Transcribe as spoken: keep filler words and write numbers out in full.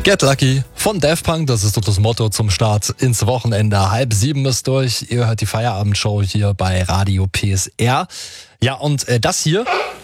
Get Lucky von Daft Punk, das ist doch das Motto zum Start ins Wochenende. Halb sieben ist durch, ihr hört die Feierabendshow hier bei Radio P S R. Ja, und äh, das hier